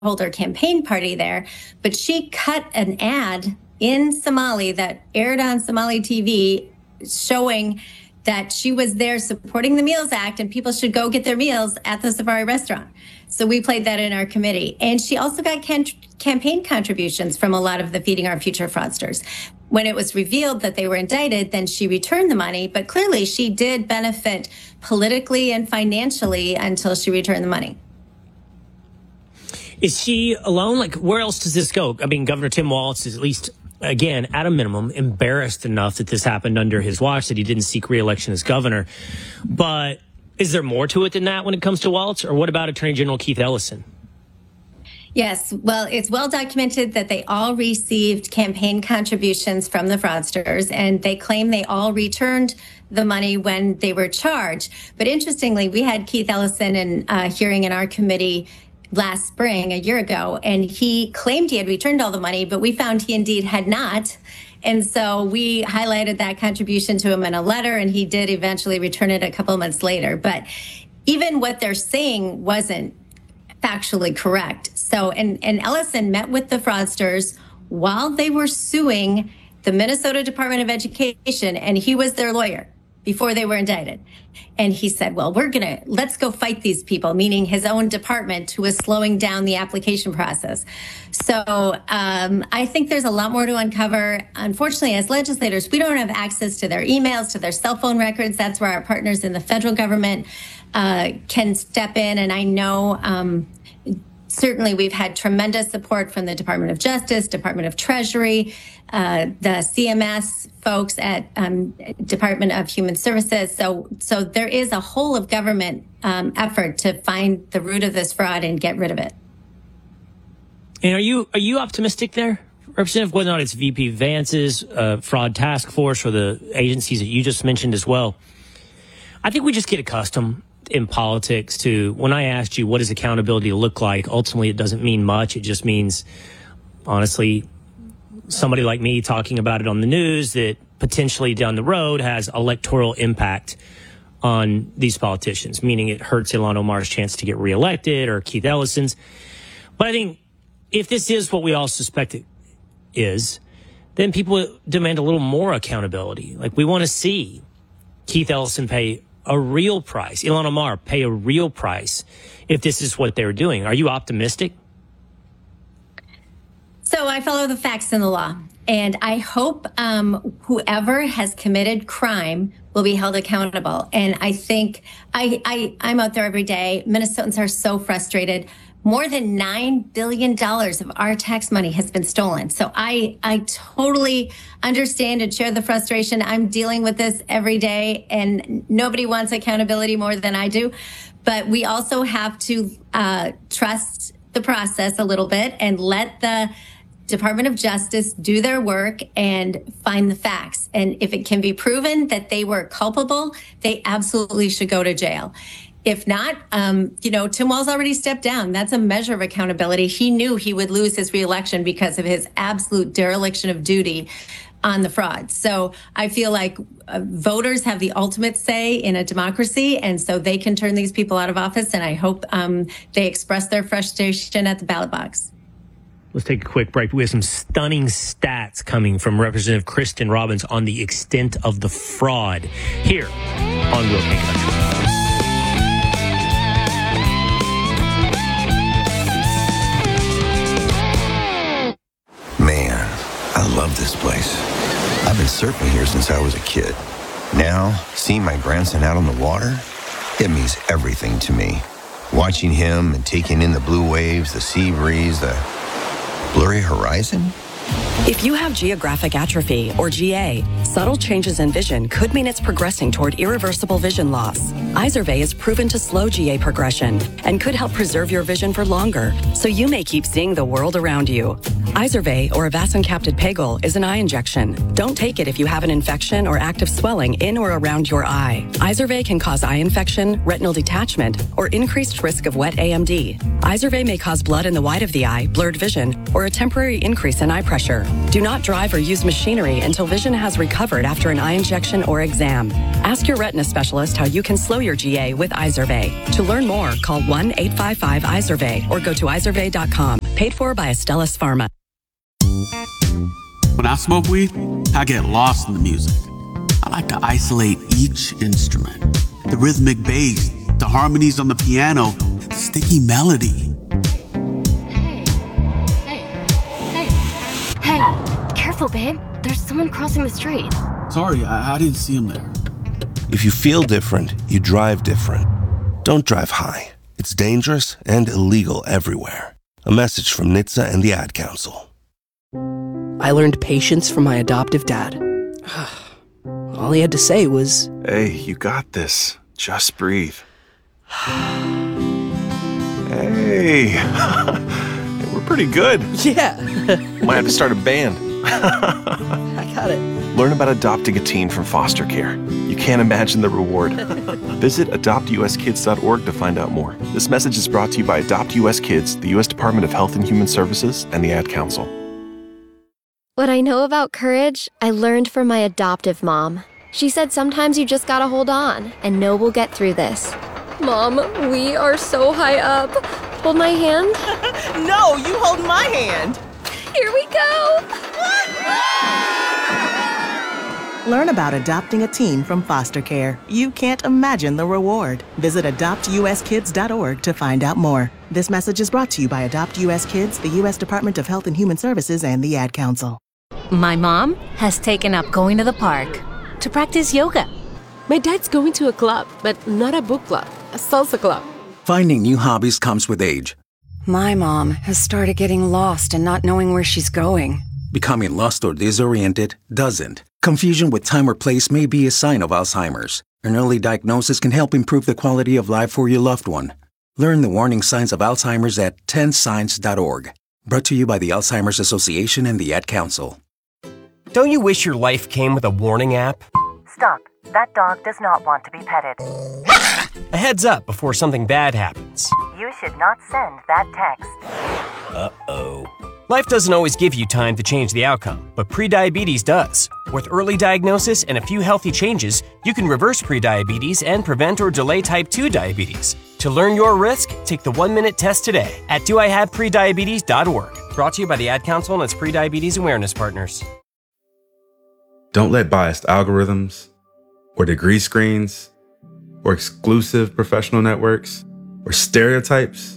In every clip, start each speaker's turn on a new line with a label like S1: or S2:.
S1: hold her campaign party there, but she cut an ad in Somali that aired on Somali TV showing that she was there supporting the Meals Act and people should go get their meals at the Safari restaurant. So we played that in our committee. And she also got campaign contributions from a lot of the Feeding Our Future fraudsters. When it was revealed that they were indicted, then she returned the money. But clearly she did benefit politically and financially until she returned the money.
S2: Is she alone? Like, where else does this go? I mean, Governor Tim Walz is at least, again, at a minimum, embarrassed enough that this happened under his watch, that he didn't seek re-election as governor. But is there more to it than that when it comes to Walz? Or what about Attorney General Keith Ellison?
S1: Yes, well, it's well documented that they all received campaign contributions from the fraudsters, and they claim they all returned the money when they were charged. But interestingly, we had Keith Ellison in a hearing in our committee last spring, a year ago, and he claimed he had returned all the money, but we found he indeed had not. And so we highlighted that contribution to him in a letter, and he did eventually return it a couple of months later. But even what they're saying wasn't factually correct. So, and Ellison met with the fraudsters while they were suing the Minnesota Department of Education, and he was their lawyer before they were indicted. And he said, well, let's go fight these people, meaning his own department, who was slowing down the application process. So I think there's a lot more to uncover. Unfortunately, as legislators, we don't have access to their emails, to their cell phone records. That's where our partners in the federal government can step in. And I know certainly we've had tremendous support from the Department of Justice, Department of Treasury, the CMS folks at Department of Human Services. So there is a whole of government effort to find the root of this fraud and get rid of it.
S2: And are you optimistic there, Representative, whether or not it's VP Vance's fraud task force or the agencies that you just mentioned as well? I think we just get accustomed in politics to, when I asked you what does accountability look like, ultimately it doesn't mean much. It just means, honestly, somebody like me talking about it on the news that potentially down the road has electoral impact on these politicians, meaning it hurts Ilhan Omar's chance to get reelected or Keith Ellison's. But I think if this is what we all suspect it is, then people demand a little more accountability. Like, we want to see Keith Ellison pay a real price, Ilhan Omar pay a real price if this is what they're doing. Are you optimistic?
S1: So I follow the facts and the law, and I hope whoever has committed crime will be held accountable. And I think I'm out there every day. Minnesotans are so frustrated. More than $9 billion of our tax money has been stolen. So I totally understand and share the frustration. I'm dealing with this every day, and nobody wants accountability more than I do. But we also have to trust the process a little bit and let the Department of Justice do their work and find the facts. And if it can be proven that they were culpable, they absolutely should go to jail. If not, Tim Walz already stepped down. That's a measure of accountability. He knew he would lose his reelection because of his absolute dereliction of duty on the fraud. So I feel like voters have the ultimate say in a democracy, and so they can turn these people out of office. And I hope they express their frustration at the ballot box.
S2: Let's take a quick break. We have some stunning stats coming from Representative Kristen Robbins on the extent of the fraud here on Real King Country.
S3: Man, I love this place. I've been surfing here since I was a kid. Now, seeing my grandson out on the water, it means everything to me. Watching him and taking in the blue waves, the sea breeze, the blurry horizon.
S4: If you have geographic atrophy, or GA, subtle changes in vision could mean it's progressing toward irreversible vision loss. Izervay is proven to slow GA progression and could help preserve your vision for longer, so you may keep seeing the world around you. Izervay, or avacincaptad pegol, is an eye injection. Don't take it if you have an infection or active swelling in or around your eye. Izervay can cause eye infection, retinal detachment, or increased risk of wet AMD. Izervay may cause blood in the white of the eye, blurred vision, or a temporary increase in eye pressure. Do not drive or use machinery until vision has recovered after an eye injection or exam. Ask your retina specialist how you can slow your GA with Izervay. To learn more, call 1-855-IZERVAY or go to izervay.com. Paid for by Astellas Pharma.
S5: When I smoke weed, I get lost in the music. I like to isolate each instrument. The rhythmic bass, the harmonies on the piano, the sticky melody.
S6: Hey, careful, babe. There's someone crossing the street.
S5: Sorry, I didn't see him there.
S7: If you feel different, you drive different. Don't drive high. It's dangerous and illegal everywhere. A message from NHTSA and the Ad Council.
S8: I learned patience from my adoptive dad. All he had to say was,
S9: "Hey, you got this. Just breathe." Hey, we're pretty good.
S8: yeah.
S9: Might have to start a band.
S8: I got it.
S9: Learn about adopting a teen from foster care. You can't imagine the reward. Visit adoptuskids.org to find out more. This message is brought to you by Adopt US Kids, the U.S. Department of Health and Human Services, and the Ad Council.
S6: What I know about courage, I learned from my adoptive mom. She said sometimes you just gotta hold on and know we'll get through this. Mom, we are so high up. Hold my hand.
S10: No, you hold my hand.
S6: Here we go.
S10: Learn about adopting a teen from foster care. You can't imagine the reward. Visit adoptuskids.org to find out more. This message is brought to you by Adopt US Kids, the U.S. Department of Health and Human Services, and the Ad Council.
S11: My mom has taken up going to the park to practice yoga.
S12: My dad's going to a club, but not a book club, a salsa club.
S13: Finding new hobbies comes with age.
S14: My mom has started getting lost and not knowing where she's going.
S13: Becoming lost or disoriented doesn't. Confusion with time or place may be a sign of Alzheimer's. An early diagnosis can help improve the quality of life for your loved one. Learn the warning signs of Alzheimer's at 10signs.org. Brought to you by the Alzheimer's Association and the Ad Council.
S15: Don't you wish your life came with a warning app?
S16: Stop. That dog does not want to be petted.
S15: A heads up before something bad happens.
S16: You should not send that text.
S15: Uh-oh. Life doesn't always give you time to change the outcome, but prediabetes does. With early diagnosis and a few healthy changes, you can reverse prediabetes and prevent or delay type 2 diabetes. To learn your risk, take the 1-minute test today at doihaveprediabetes.org. Brought to you by the Ad Council and its prediabetes awareness partners.
S17: Don't let biased algorithms, or degree screens, or exclusive professional networks, or stereotypes.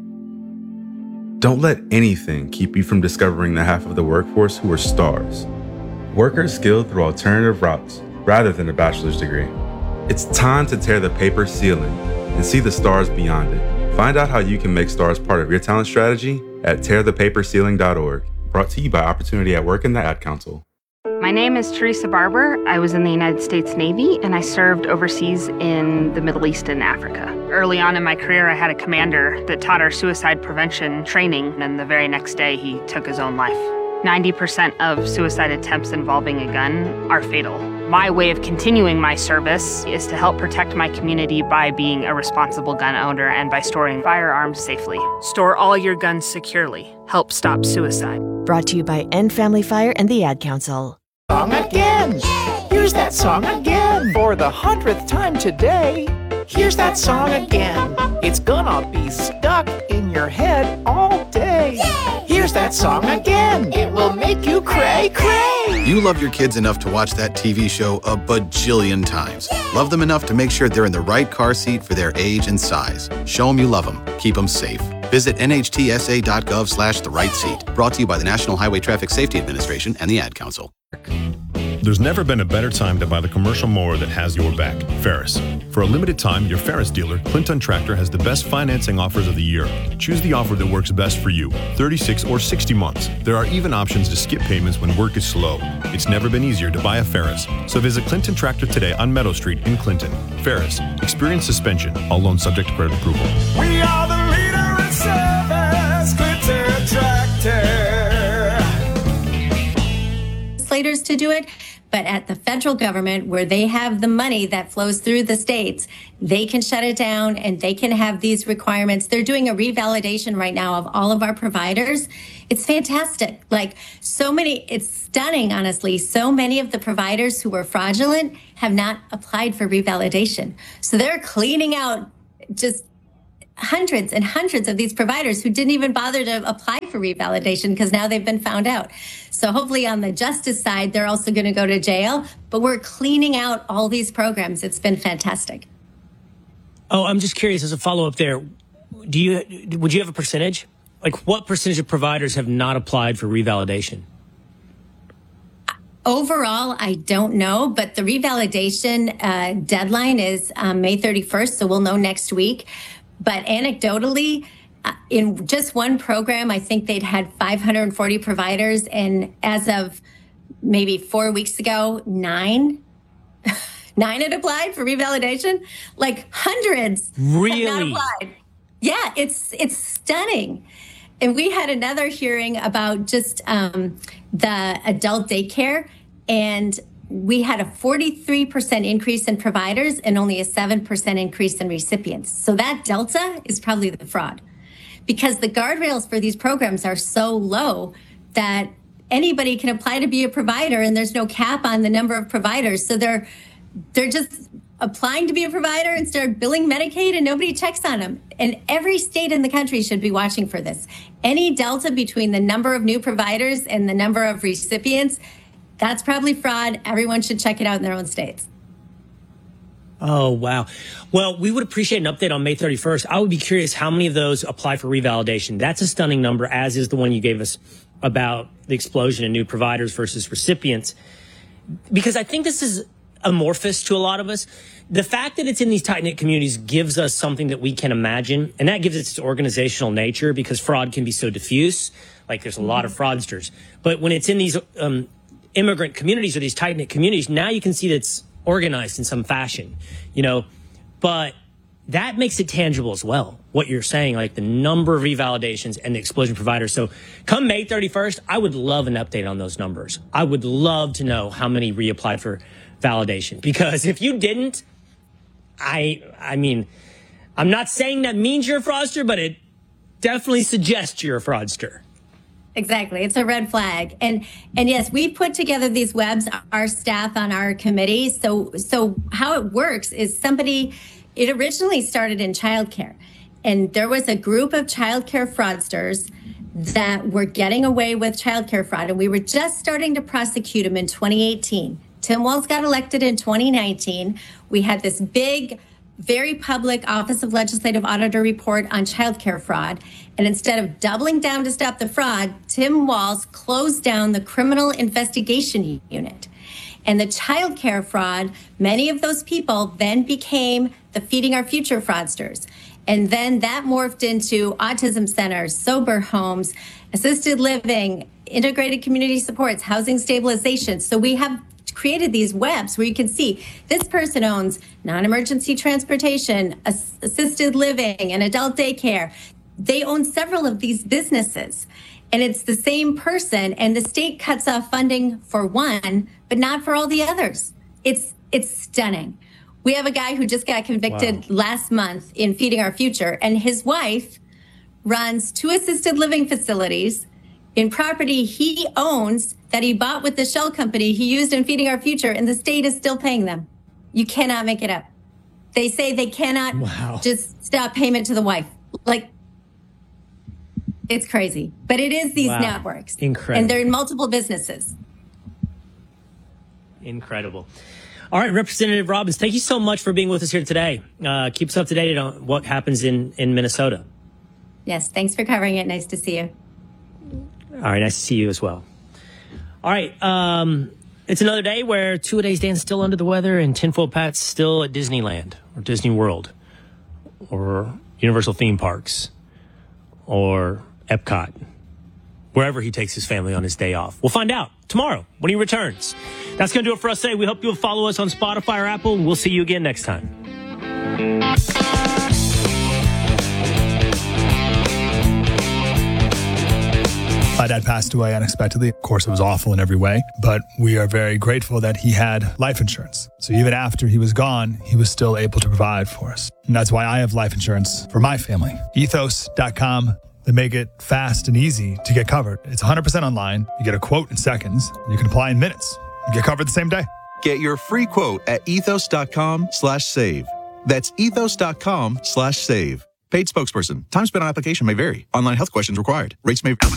S17: Don't let anything keep you from discovering the half of the workforce who are stars. Workers skilled through alternative routes rather than a bachelor's degree. It's time to tear the paper ceiling and see the stars beyond it. Find out how you can make stars part of your talent strategy at tearthepaperceiling.org. Brought to you by Opportunity at Work and the Ad Council.
S18: My name is Teresa Barber. I was in the United States Navy and I served overseas in the Middle East and Africa. Early on in my career, I had a commander that taught our suicide prevention training, and the very next day he took his own life. 90% of suicide attempts involving a gun are fatal. My way of continuing my service is to help protect my community by being a responsible gun owner and by storing firearms safely. Store all your guns securely. Help stop suicide.
S19: Brought to you by End Family Fire and the Ad Council.
S20: Song again. Here's that song again. For the 100th time today. Here's that song again. It's gonna be stuck in your head all day. Here's that song again. It will make you cray cray.
S21: You love your kids enough to watch that TV show a bajillion times. Love them enough to make sure they're in the right car seat for their age and size. Show them you love them. Keep them safe. Visit nhtsa.gov/the-right-seat. Brought to you by the National Highway Traffic Safety Administration and the Ad Council.
S22: There's never been a better time to buy the commercial mower that has your back, Ferris. For a limited time, your Ferris dealer, Clinton Tractor, has the best financing offers of the year. Choose the offer that works best for you, 36 or 60 months. There are even options to skip payments when work is slow. It's never been easier to buy a Ferris. So visit Clinton Tractor today on Meadow Street in Clinton. Ferris, experience suspension. All loans subject to credit approval.
S20: We are the leader in service, Clinton Tractor.
S1: to do it. But at the federal government, where they have the money that flows through the states, they can shut it down and they can have these requirements. They're doing a revalidation right now of all of our providers. It's fantastic. Like so many, it's stunning, honestly. So many of the providers who were fraudulent have not applied for revalidation. So they're cleaning out just hundreds and hundreds of these providers who didn't even bother to apply for revalidation because now they've been found out. So hopefully on the justice side, they're also going to go to jail. But we're cleaning out all these programs. It's been fantastic.
S2: Oh, I'm just curious as a follow-up there. Would you have a percentage? Like what percentage of providers have not applied for revalidation?
S1: Overall, I don't know, but the revalidation deadline is May 31st, so we'll know next week. But anecdotally, in just one program, I think they'd had 540 providers. And as of maybe 4 weeks ago, nine had applied for revalidation. Like hundreds
S2: really
S1: have not applied. Yeah, it's stunning. And we had another hearing about just the adult daycare, and we had a 43% increase in providers and only a 7% increase in recipients. So that delta is probably the fraud, because the guardrails for these programs are so low that anybody can apply to be a provider, and there's no cap on the number of providers. So they're just applying to be a provider and start billing Medicaid, and nobody checks on them. And every state in the country should be watching for this. Any delta between the number of new providers and the number of recipients, that's probably fraud. Everyone should check it out in their own states.
S2: Oh, wow. Well, we would appreciate an update on May 31st. I would be curious how many of those apply for revalidation. That's a stunning number, as is the one you gave us about the explosion in new providers versus recipients. Because I think this is amorphous to a lot of us. The fact that it's in these tight-knit communities gives us something that we can imagine, and that gives it its organizational nature, because fraud can be so diffuse. Like there's a lot of fraudsters. But when it's in these immigrant communities or these tight-knit communities, now you can see that it's organized in some fashion, but that makes it tangible as well. What you're saying, like the number of revalidations and the explosion of providers. So come May 31st, I would love an update on those numbers. I would love to know how many reapplied for validation, because if you didn't, I mean, I'm not saying that means you're a fraudster, but it definitely suggests you're a fraudster.
S1: Exactly. It's a red flag. And yes, we put together these webs, our staff on our committee. So how it works is it originally started in childcare, and there was a group of childcare fraudsters that were getting away with childcare fraud. And we were just starting to prosecute them in 2018. Tim Walz got elected in 2019. We had this big, very public Office of Legislative Auditor report on childcare fraud. And instead of doubling down to stop the fraud, Tim Walz closed down the Criminal Investigation Unit. And the childcare fraud, many of those people then became the Feeding Our Future fraudsters. And then that morphed into autism centers, sober homes, assisted living, integrated community supports, housing stabilization. So we have created these webs where you can see this person owns non-emergency transportation, assisted living, and adult daycare. They own several of these businesses, and it's the same person, and the state cuts off funding for one, but not for all the others. It's stunning. We have a guy who just got convicted last month in Feeding Our Future, and his wife runs 2 assisted living facilities in property he owns that he bought with the shell company he used in Feeding Our Future, and the state is still paying them. You cannot make it up. They say they cannot just stop payment to the wife. Like, it's crazy. But it is these networks.
S2: Incredible.
S1: And they're in multiple businesses.
S2: Incredible. All right, Representative Robbins, thank you so much for being with us here today. Keep us up to date on what happens in Minnesota.
S1: Yes, thanks for covering it. Nice to see you.
S2: All right, nice to see you as well. All right, it's another day where Two-A-Days Dan's still under the weather and Tinfoil Pat's still at Disneyland or Disney World or Universal Theme Parks or Epcot, wherever he takes his family on his day off. We'll find out tomorrow when he returns. That's going to do it for us today. We hope you'll follow us on Spotify or Apple, and we'll see you again next time.
S3: My dad passed away unexpectedly. Of course, it was awful in every way, but we are very grateful that he had life insurance. So even after he was gone, he was still able to provide for us. And that's why I have life insurance for my family. Ethos.com. They make it fast and easy to get covered. It's 100% online. You get a quote in seconds. You can apply in minutes. You get covered the same day.
S4: Get your free quote at ethos.com/save. That's ethos.com/save. Paid spokesperson. Time spent on application may vary. Online health questions required. Rates may